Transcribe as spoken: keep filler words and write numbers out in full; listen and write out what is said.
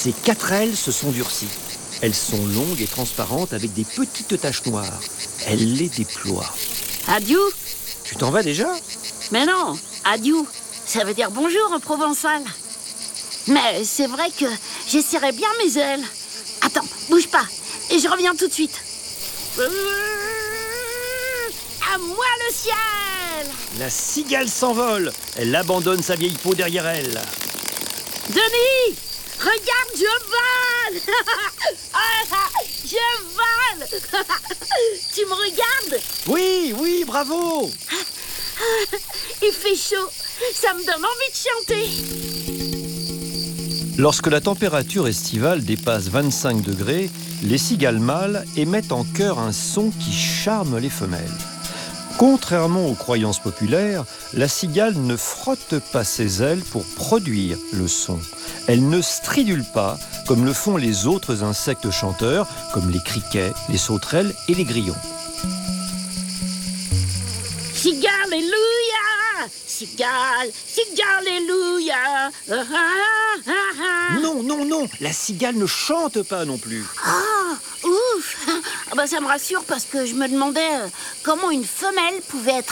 Ses quatre ailes se sont durcies. Elles sont longues et transparentes avec des petites taches noires. Elle les déploie. Adieu. Tu t'en vas déjà? Mais non, adieu, ça veut dire bonjour en provençal. Mais c'est vrai que j'essaierai bien mes ailes. Attends, bouge pas, et je reviens tout de suite. À moi le ciel! La cigale s'envole. Elle abandonne sa vieille peau derrière elle. Denis, regarde, je vole! Je vole! Tu me regardes? Oui, oui, bravo! Il fait chaud, ça me donne envie de chanter. Lorsque la température estivale dépasse vingt-cinq degrés, les cigales mâles émettent en chœur un son qui charme les femelles. Contrairement aux croyances populaires, la cigale ne frotte pas ses ailes pour produire le son. Elle ne stridule pas comme le font les autres insectes chanteurs, comme les criquets, les sauterelles et les grillons. Cigale, alléluia! Cigale, cigale, alléluia! Ah, ah, ah, ah. Non, non, non, la cigale ne chante pas non plus. Ah, ouf! Ah bah ça me rassure parce que je me demandais euh, comment une femelle pouvait être